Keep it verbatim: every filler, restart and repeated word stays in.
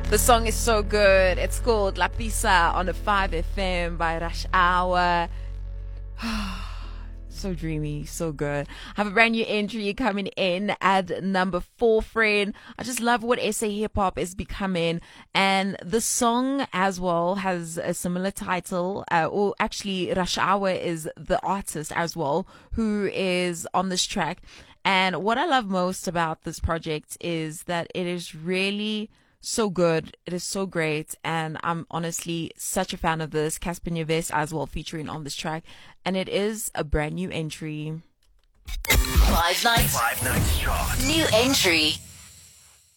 The song is so good. It's called La Pisa on the five F M by Rush Hour. So dreamy, so good. I have a brand new entry coming in at number four, friend. I just love what S A hip hop is becoming. And the song as well has a similar title. Uh, or actually, Rush Hour is the artist as well who is on this track. And what I love most about this project is that it is really so good. It is so great. And I'm honestly such a fan of this. Casper Nyovest as well featuring on this track. And it is a brand new entry. Five Nights. Five Nights chart. New entry.